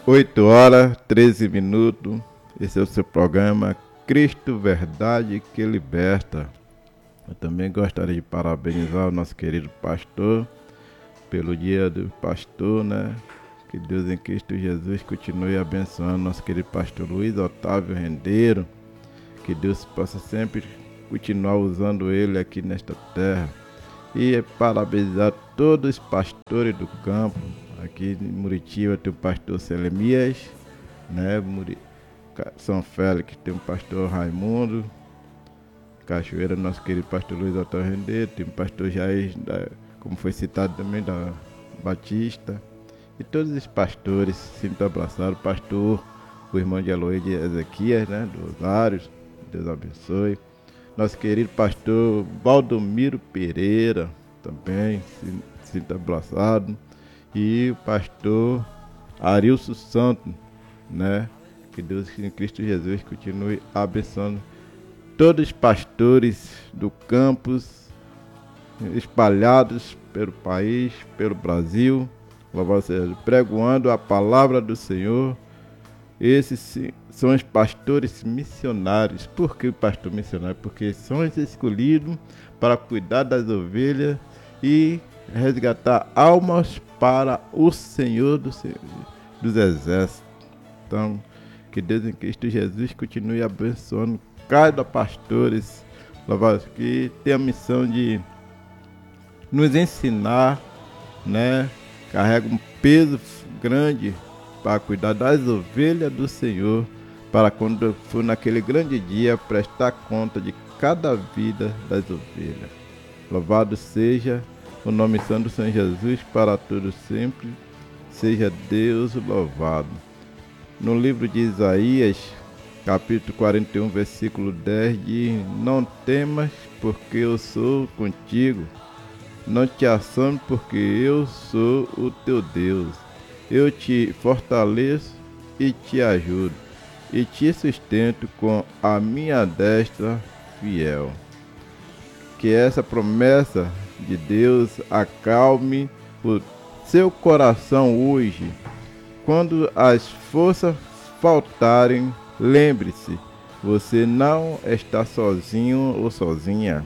8h13. Esse é o seu programa Cristo Verdade que Liberta. Eu também gostaria de parabenizar o nosso querido pastor pelo dia do pastor, né? Que Deus em Cristo Jesus continue abençoando nosso querido pastor Luiz Otávio Rendeiro. Que Deus possa sempre continuar usando ele aqui nesta terra. E parabenizar todos os pastores do campo. Aqui em Muritiba tem o pastor Selemias, né? São Félix tem o pastor Raimundo. Cachoeira, nosso querido pastor Luiz Otávio Rendeiro. Tem o pastor Jair, como foi citado também, da Batista. E todos os pastores se sintam abraçados. Pastor, o irmão de Eloy de Ezequias, né? Do Osários. Deus abençoe. Nosso querido pastor Valdomiro Pereira também se sinta abraçado. E o pastor Arilson Santos, né? Que Deus em Cristo Jesus continue abençoando todos os pastores do campus espalhados pelo país, pelo Brasil, louvado seja, pregoando a palavra do Senhor. Esses são os pastores missionários. Por que o pastor missionário? Porque são os escolhidos para cuidar das ovelhas e resgatar almas para o Senhor dos exércitos. Então, que Deus em Cristo Jesus continue abençoando cada pastor, que tem a missão de nos ensinar, né? Carrega um peso grande para cuidar das ovelhas do Senhor, para quando for naquele grande dia prestar conta de cada vida das ovelhas. Louvado seja o nome santo do Senhor Jesus para todos sempre. Seja Deus louvado. No livro de Isaías, capítulo 41, versículo 10, diz: Não temas, porque eu sou contigo. Não te assombres, porque eu sou o teu Deus. Eu te fortaleço e te ajudo, e te sustento com a minha destra fiel. Que essa promessa de Deus acalme o seu coração hoje. Quando as forças faltarem, lembre-se, você não está sozinho ou sozinha.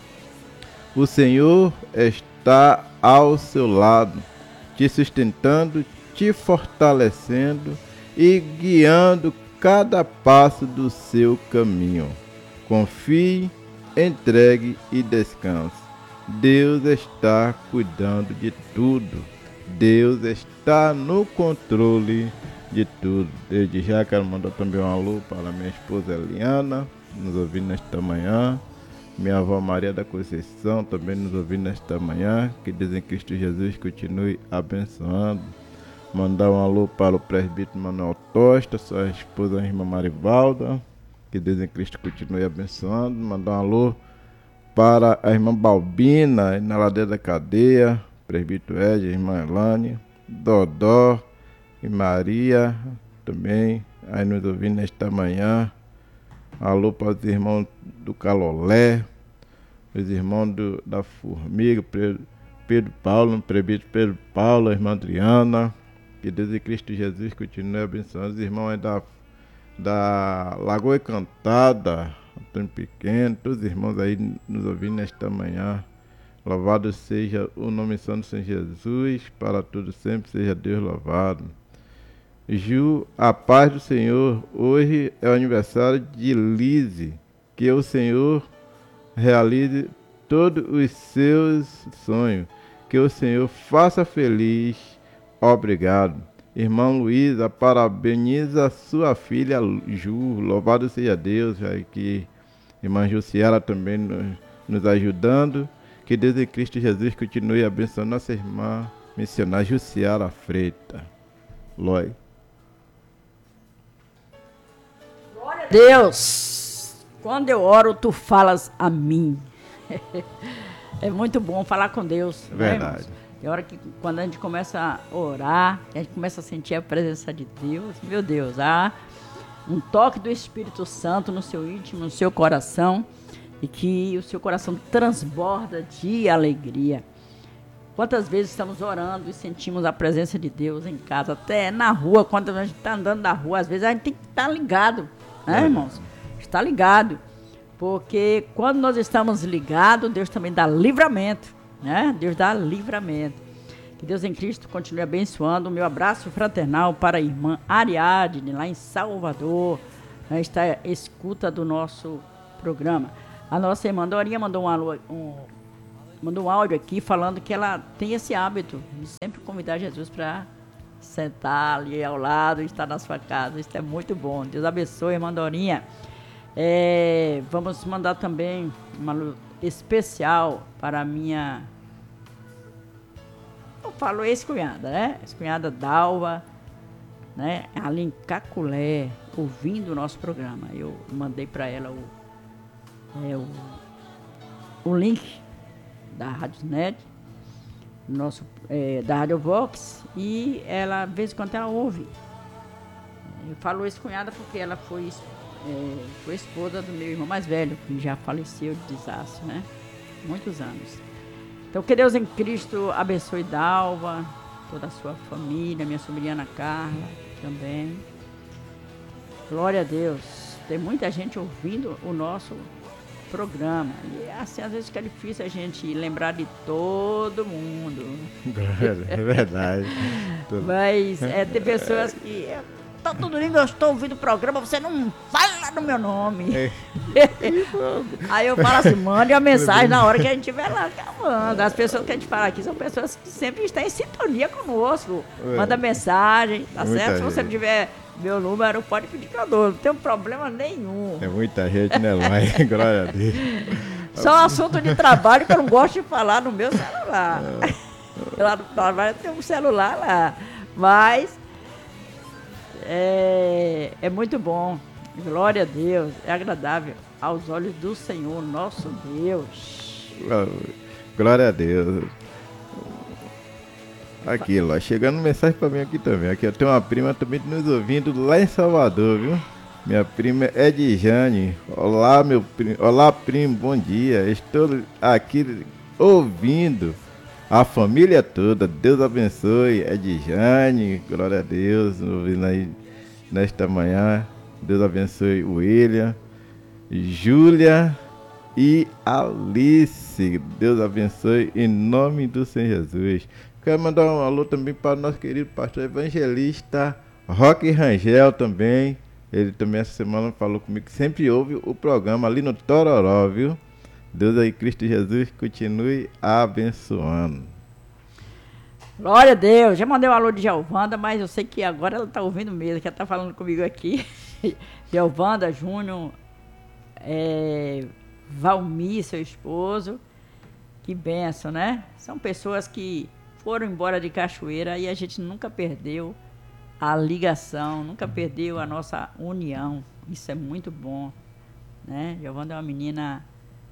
O Senhor está ao seu lado, te sustentando, te fortalecendo e guiando cada passo do seu caminho. Confie, entregue e descanse. Deus está cuidando de tudo. Deus está no controle de tudo. Desde já quero mandar também um alô para minha esposa Eliana, nos ouvindo nesta manhã. Minha avó Maria da Conceição também nos ouvindo nesta manhã. Que Deus em Cristo Jesus continue abençoando. Mandar um alô para o presbítero Manuel Tosta, sua esposa a irmã Marivalda. Que Deus em Cristo continue abençoando. Mandar um alô para a irmã Balbina, na Ladeira da Cadeia. Presbítero Ed, a irmã Elane, Dodó e Maria também aí nos ouvindo nesta manhã. Alô para os irmãos do Calolé, os irmãos da Formiga, Pedro Paulo, presbítero Pedro Paulo, a irmã Adriana. Que Deus em Cristo Jesus continue abençoando os irmãos aí da Lagoa Encantada, Antônio Pequeno, todos os irmãos aí nos ouvindo nesta manhã. Louvado seja o nome santo do Senhor Jesus, para todos sempre seja Deus louvado. Ju, a paz do Senhor, hoje é o aniversário de Lise, que o Senhor realize todos os seus sonhos, que o Senhor faça feliz, obrigado. Irmã Luísa, parabeniza sua filha Ju, louvado seja Deus, que irmã Jussiara também nos ajudando. Que Deus em Cristo Jesus continue abençoando nossa irmã missionária Jussiara Freitas. Loi. Glória a Deus! Quando eu oro, tu falas a mim. É muito bom falar com Deus. Verdade. Tem hora que quando a gente começa a orar, a gente começa a sentir a presença de Deus. Meu Deus, há um toque do Espírito Santo no seu íntimo, no seu coração. E que o seu coração transborda de alegria. Quantas vezes estamos orando e sentimos a presença de Deus em casa, até na rua, quando a gente está andando na rua, às vezes a gente tem que estar ligado, né, irmãos? Está ligado, porque quando nós estamos ligados, Deus também dá livramento, né? Deus dá livramento. Que Deus em Cristo continue abençoando. O meu abraço fraternal para a irmã Ariadne, lá em Salvador, né, está à escuta do nosso programa. A nossa irmã Dorinha mandou mandou um áudio aqui falando que ela tem esse hábito de sempre convidar Jesus para sentar ali ao lado e estar na sua casa. Isso é muito bom. Deus abençoe, irmã Dorinha. Vamos mandar também uma luz especial para a minha... Eu falo ex-cunhada, né? Ex-cunhada Dalva, né? Ali em Caculé, ouvindo o nosso programa. Eu mandei para ela o link da Rádio Net, da Rádio Vox, e ela, de vez em quando, ela ouve. Eu falo ex-cunhada porque ela foi esposa do meu irmão mais velho, que já faleceu de desastre, né? Muitos anos. Então, que Deus em Cristo abençoe Dalva, toda a sua família, minha sobrinha Ana Carla também. Glória a Deus. Tem muita gente ouvindo o nosso programa. E assim, às vezes fica difícil a gente lembrar de todo mundo. É verdade. Mas tem pessoas que... Tá tudo lindo, eu estou ouvindo o programa, você não fala no meu nome. Aí eu falo assim, mande uma mensagem na hora que a gente estiver lá gravando. As pessoas que a gente fala aqui são pessoas que sempre estão em sintonia conosco. Manda mensagem, tá certo? Se você não tiver meu número, pode pedir que eu dou, não tem problema nenhum. É muita gente, né, Lai? Glória a Deus. Só assunto de trabalho que eu não gosto de falar no meu celular. Lá no trabalho eu tenho um celular lá, mas... É muito bom, glória a Deus, é agradável aos olhos do Senhor, nosso Deus. Glória a Deus. Aqui, lá, chegando mensagem pra mim aqui também. Aqui eu tenho uma prima também nos ouvindo lá em Salvador, viu? Minha prima é Edjane. Olá, meu primo. Olá, primo, bom dia. Estou aqui ouvindo a família toda. Deus abençoe. Edjane, glória a Deus. Ouvindo aí nesta manhã. Deus abençoe o William, Júlia e Alice. Deus abençoe em nome do Senhor Jesus. Quero mandar um alô também para o nosso querido pastor evangelista Roque Rangel também. Ele também essa semana falou comigo que sempre ouve o programa ali no Tororó, viu? Deus aí, Cristo Jesus, continue abençoando. Glória a Deus. Já mandei um alô de Giovanda, mas eu sei que agora ela está ouvindo mesmo, que ela está falando comigo aqui. Giovanda, Júnior, Valmir, seu esposo. Que bênção, né? São pessoas que foram embora de Cachoeira e a gente nunca perdeu a ligação, nunca perdeu a nossa união. Isso é muito bom, né? Giovanda é uma menina...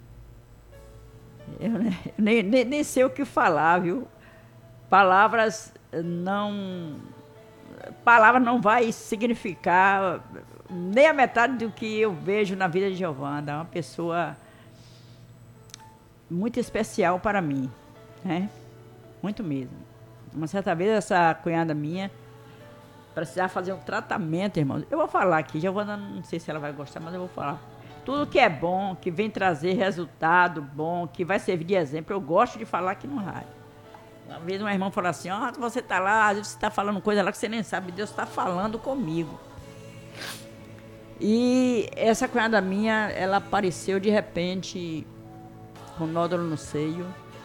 Eu nem sei o que falar, viu? Palavras não vai significar nem a metade do que eu vejo na vida de Giovanda. É uma pessoa muito especial para mim, né? Muito mesmo. Uma certa vez essa cunhada minha precisava fazer um tratamento, irmãos. Eu vou falar aqui, Giovanda, não sei se ela vai gostar, mas eu vou falar. Tudo que é bom, que vem trazer resultado bom, que vai servir de exemplo, eu gosto de falar aqui no rádio. Uma vez uma irmã falou assim, você está lá, às vezes você está falando coisa lá que você nem sabe, Deus está falando comigo. E essa cunhada minha, ela apareceu de repente com nódulo no seio.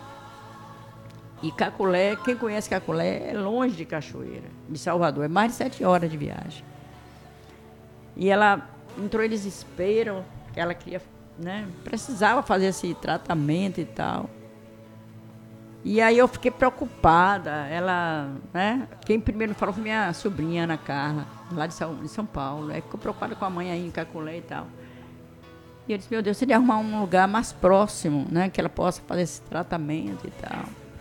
E Caculé, quem conhece Caculé, é longe de Cachoeira, de Salvador, é mais de 7 horas de viagem. E ela entrou em desespero, que ela queria, né, precisava fazer esse tratamento e tal. E aí eu fiquei preocupada. Ela, né, quem primeiro falou foi minha sobrinha, Ana Carla, lá de São Paulo. Aí ficou preocupada com a mãe aí em Caculé e tal. E eu disse, meu Deus, seria arrumar um lugar mais próximo, né, que ela possa fazer esse tratamento e tal.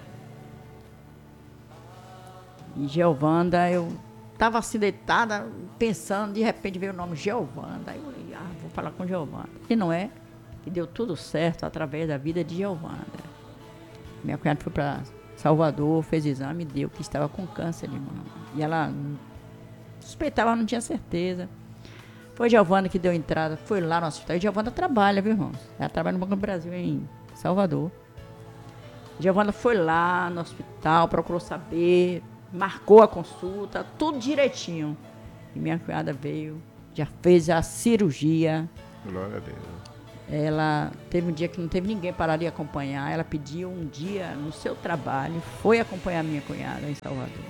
E Giovanda, eu estava assim deitada, pensando, de repente veio o nome Giovanda. Aí eu falei, vou falar com Giovanda. E não é? E deu tudo certo através da vida de Giovanda. Minha cunhada foi para Salvador, fez exame e deu que estava com câncer de mama. E ela suspeitava, não tinha certeza. Foi Giovana que deu entrada, foi lá no hospital. E Giovana trabalha, viu, irmãos? Ela trabalha no Banco do Brasil em Salvador. Giovana foi lá no hospital, procurou saber, marcou a consulta, tudo direitinho. E minha cunhada veio, já fez a cirurgia. Glória a Deus. Ela teve um dia que não teve ninguém para lhe acompanhar. Ela pediu um dia no seu trabalho, foi acompanhar minha cunhada em Salvador.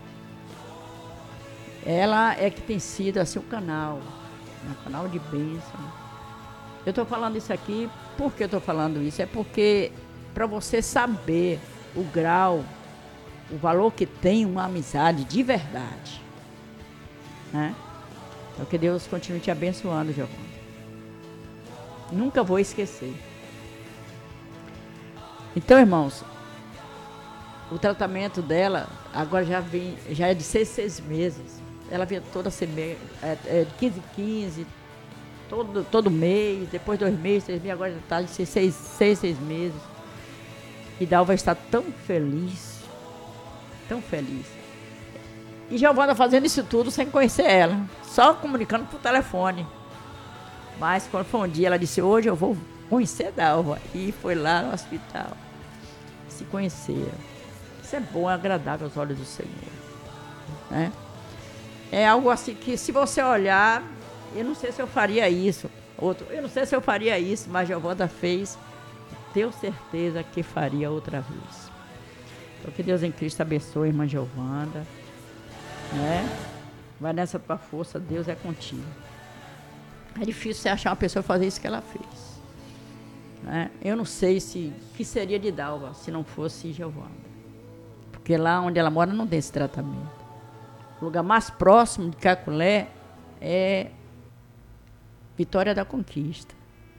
Ela é que tem sido assim, o canal de bênção. Eu estou falando isso aqui, por que eu estou falando isso? É porque para você saber o grau, o valor que tem uma amizade de verdade. Né? Então que Deus continue te abençoando, Giovana. Nunca vou esquecer. Então, irmãos, o tratamento dela agora já é de 6 meses. Ela vinha toda semana, de 15 em 15, todo mês, depois 2 meses, 3 meses, agora já está de 6 meses. E Dalva está tão feliz, tão feliz. E Giovana fazendo isso tudo sem conhecer ela, só comunicando por telefone. Mas quando foi um dia, ela disse, hoje eu vou conhecer Dalva. E foi lá no hospital. Se conheceram. Isso é bom, é agradável aos olhos do Senhor. Né? É algo assim que, se você olhar, eu não sei se eu faria isso. Eu não sei se eu faria isso, mas Giovana fez. Tenho certeza que faria outra vez. Então, que Deus em Cristo abençoe a irmã Giovana. Né? Vai nessa tua força, Deus é contigo. É difícil você achar uma pessoa fazer isso que ela fez. Né? Eu não sei que seria de Dalva se não fosse Giovana. Porque lá onde ela mora não tem esse tratamento. O lugar mais próximo de Caculé é Vitória da Conquista.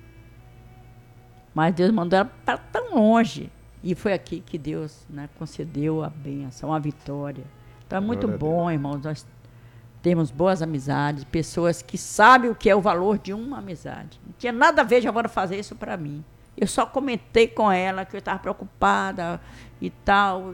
Mas Deus mandou ela para tão longe. E foi aqui que Deus, né, concedeu a bênção, a vitória. Então é muito bom, irmãos, nós temos boas amizades, pessoas que sabem o que é o valor de uma amizade. Não tinha nada a ver Giovana fazer isso para mim. Eu só comentei com ela que eu estava preocupada e tal.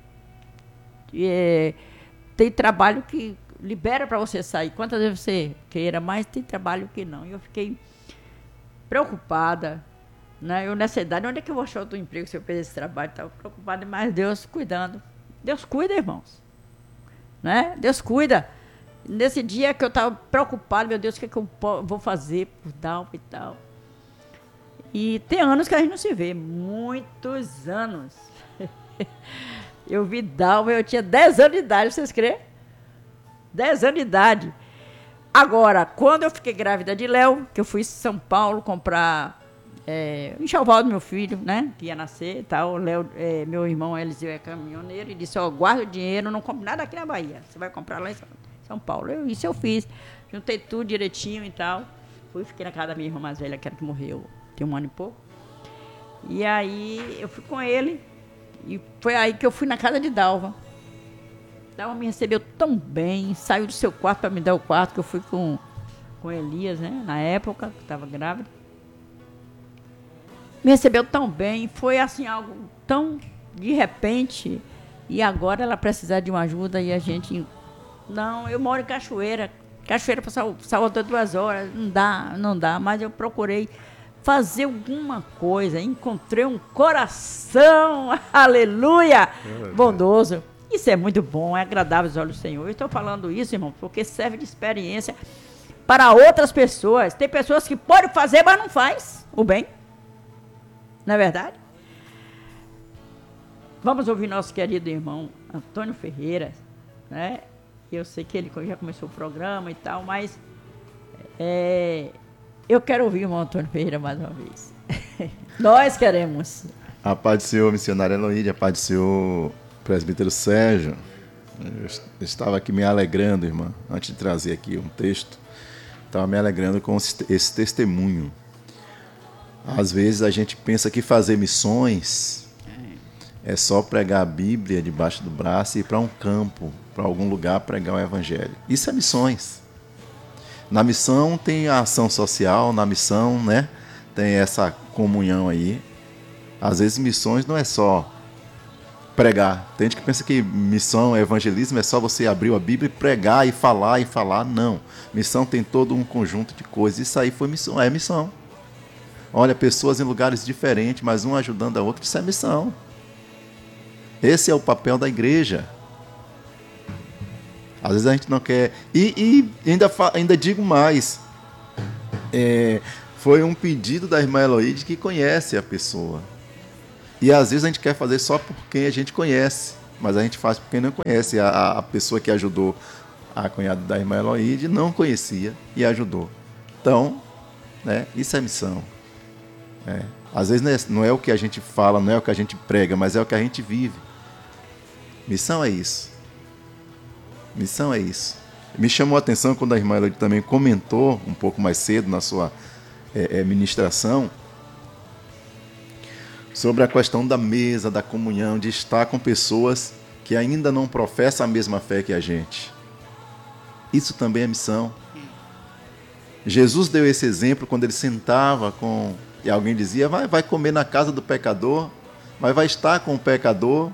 Tem trabalho que libera para você sair. Quantas vezes você queira, mas tem trabalho que não. E eu fiquei preocupada. Né? Eu nessa idade, onde é que eu vou achar outro emprego se eu perder esse trabalho? Estava preocupada, mas Deus cuidando. Deus cuida, irmãos. Né? Deus cuida. Nesse dia que eu estava preocupado, meu Deus, o que é que eu vou fazer por Dalva e tal. E tem anos que a gente não se vê, muitos anos. Eu vi Dalva, eu tinha 10 anos de idade, vocês creem? 10 anos de idade. Agora, quando eu fiquei grávida de Léo, que eu fui em São Paulo comprar enxoval do meu filho, né, que ia nascer e tal, Léo, meu irmão Eliseu é caminhoneiro, e disse, guarda o dinheiro, não compre nada aqui na Bahia, você vai comprar lá em São Paulo. Isso eu fiz, juntei tudo direitinho e tal, fiquei na casa da minha irmã mais velha, que era que morreu, tem 1 ano e pouco, e aí eu fui com ele, e foi aí que eu fui na casa de Dalva. Dalva me recebeu tão bem, saiu do seu quarto para me dar o quarto, que eu fui com Elias, né, na época, que estava grávida. Me recebeu tão bem, foi assim algo tão de repente, e agora ela precisar de uma ajuda e a gente... Não, eu moro em Cachoeira para Salvador 2 horas, não dá, mas eu procurei fazer alguma coisa, encontrei um coração, aleluia, bondoso. Isso é muito bom, é agradável aos olhos do Senhor. Eu estou falando isso, irmão, porque serve de experiência para outras pessoas. Tem pessoas que podem fazer, mas não faz o bem. Não é verdade? Vamos ouvir nosso querido irmão Antônio Ferreira, né? Eu sei que ele já começou o programa e tal, mas eu quero ouvir o irmão Antônio Ferreira mais uma vez. Nós queremos. A paz do Senhor, missionário Eloíde, a paz do Senhor, presbítero Sérgio. Eu estava aqui me alegrando, irmã, antes de trazer aqui um texto, estava me alegrando com esse testemunho. Às vezes a gente pensa que fazer missões é só pregar a Bíblia debaixo do braço e ir para um campo, para algum lugar pregar o Evangelho. Isso é missões. Na missão tem a ação social, na missão, né, tem essa comunhão aí. Às vezes missões não é só pregar. Tem gente que pensa que missão, evangelismo é só você abrir a Bíblia e pregar e falar e falar. Não. Missão tem todo um conjunto de coisas. Isso aí foi missão, é missão. Olha, pessoas em lugares diferentes, mas um ajudando a outra, isso é missão. Esse é o papel da igreja. Às vezes a gente não quer... E ainda digo mais. Foi um pedido da irmã Eloíde que conhece a pessoa. E às vezes a gente quer fazer só por quem a gente conhece, mas a gente faz por quem não conhece. A pessoa que ajudou a cunhada da irmã Eloíde não conhecia e ajudou. Então, né, isso é missão. Às vezes não é o que a gente fala, não é o que a gente prega, mas é o que a gente vive. Missão é isso. Missão é isso. Me chamou a atenção quando a irmã Eloíde também comentou um pouco mais cedo na sua ministração sobre a questão da mesa, da comunhão, de estar com pessoas que ainda não professam a mesma fé que a gente. Isso também é missão. Jesus deu esse exemplo quando ele sentava e alguém dizia, vai comer na casa do pecador, mas vai estar com o pecador.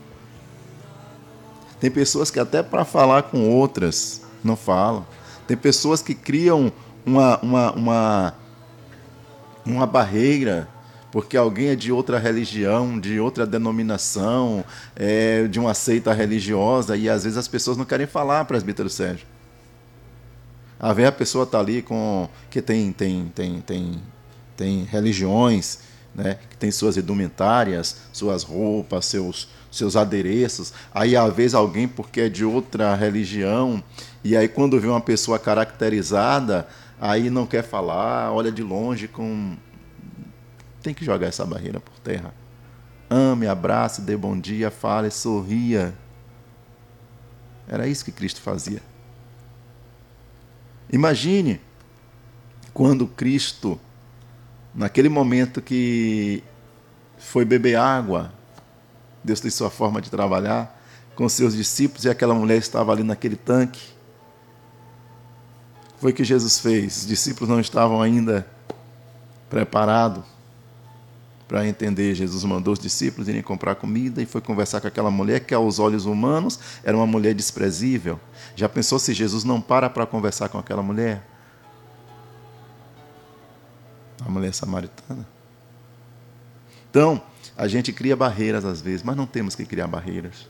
Tem pessoas que até para falar com outras não falam. Tem pessoas que criam uma barreira porque alguém é de outra religião, de outra denominação, de uma seita religiosa, e às vezes as pessoas não querem falar, presbítero Sérgio. Às vezes a pessoa está ali que tem religiões, né, que tem suas indumentárias, suas roupas, seus adereços. Aí às vezes alguém, porque é de outra religião, e aí quando vê uma pessoa caracterizada, aí não quer falar, olha de longe com... Tem que jogar essa barreira por terra. Ame, abrace, dê bom dia, fale, sorria. Era isso que Cristo fazia. Imagine quando Cristo, naquele momento que foi beber água, Deus tem sua forma de trabalhar, com seus discípulos, e aquela mulher estava ali naquele tanque. Foi o que Jesus fez. Os discípulos não estavam ainda preparados para entender. Jesus mandou os discípulos irem comprar comida e foi conversar com aquela mulher que, aos olhos humanos, era uma mulher desprezível. Já pensou se Jesus não para conversar com aquela mulher? A mulher samaritana. Então, a gente cria barreiras às vezes, mas não temos que criar barreiras.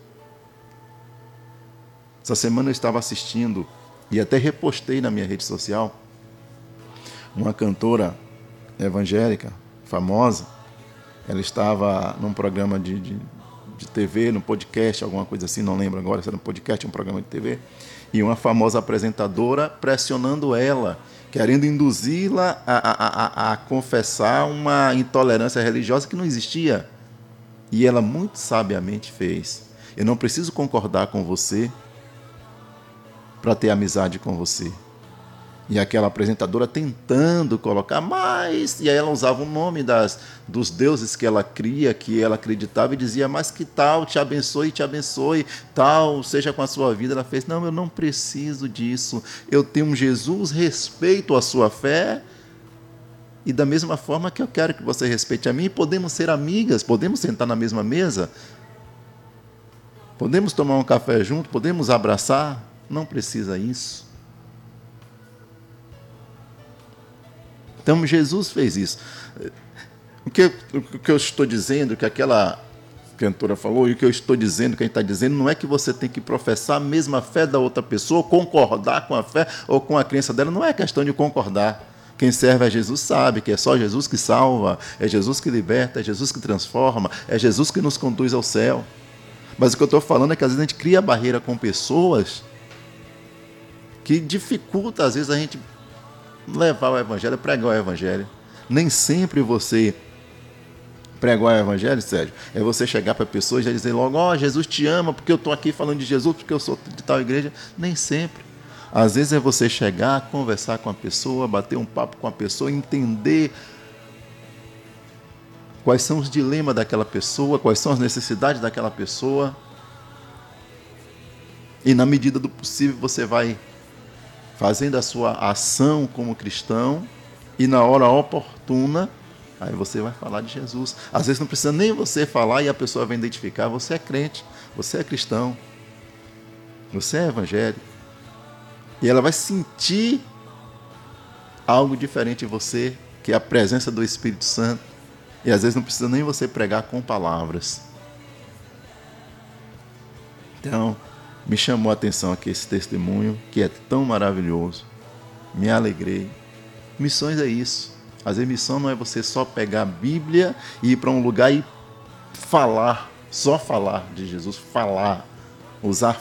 Essa semana eu estava assistindo, e até repostei na minha rede social, uma cantora evangélica, famosa. Ela estava num programa de TV, num podcast, alguma coisa assim, não lembro agora se era um podcast ou um programa de TV, e uma famosa apresentadora pressionando ela, querendo induzi-la a confessar uma intolerância religiosa que não existia. E ela muito sabiamente fez. Eu não preciso concordar com você para ter amizade com você. E aquela apresentadora tentando colocar mais, e aí ela usava o nome dos deuses que ela cria, que ela acreditava, e dizia, mas que tal, te abençoe, tal, seja com a sua vida. Ela fez, não, eu não preciso disso, eu tenho um Jesus, respeito a sua fé, e da mesma forma que eu quero que você respeite a mim, podemos ser amigas, podemos sentar na mesma mesa, podemos tomar um café junto, podemos abraçar, não precisa isso. Então, Jesus fez isso. O que eu estou dizendo, que aquela cantora falou, e o que eu estou dizendo, que a gente está dizendo, não é que você tem que professar a mesma fé da outra pessoa, concordar com a fé ou com a crença dela, não é questão de concordar. Quem serve a Jesus sabe que é só Jesus que salva, é Jesus que liberta, é Jesus que transforma, é Jesus que nos conduz ao céu. Mas o que eu estou falando é que às vezes a gente cria barreira com pessoas que dificulta, às vezes, a gente levar o evangelho, pregar o evangelho. Nem sempre você pregar o evangelho, Sérgio, é você chegar para a pessoa e já dizer logo, Jesus te ama, porque eu estou aqui falando de Jesus, porque eu sou de tal igreja. Nem sempre. Às vezes é você chegar, conversar com a pessoa, bater um papo com a pessoa, entender quais são os dilemas daquela pessoa, quais são as necessidades daquela pessoa, e na medida do possível você vai fazendo a sua ação como cristão, e na hora oportuna, Aí você vai falar de Jesus. Às vezes não precisa nem você falar e a pessoa vai identificar. Você é crente, você é cristão, você é evangélico. E ela vai sentir algo diferente em você, que é a presença do Espírito Santo. E às vezes não precisa nem você pregar com palavras. Então, me chamou a atenção aqui esse testemunho, que é tão maravilhoso. Me alegrei. Missões é isso. Às vezes missão não é você só pegar a Bíblia e ir para um lugar e falar, só falar de Jesus, falar, usar